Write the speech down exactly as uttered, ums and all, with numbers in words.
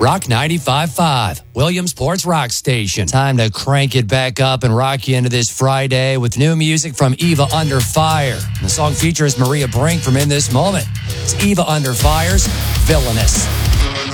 Rock ninety-five point five, Williamsport's rock station. Time to crank it back up and rock you into this Friday with new music from Eva Under Fire. The song features Maria Brink from In This Moment. It's Eva Under Fire's Villainous.